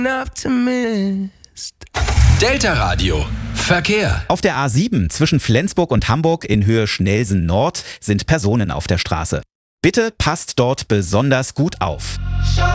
Delta Radio. Verkehr. Auf der A7 zwischen Flensburg und Hamburg in Höhe Schnelsen Nord sind Personen auf der Straße. Bitte passt dort besonders gut auf.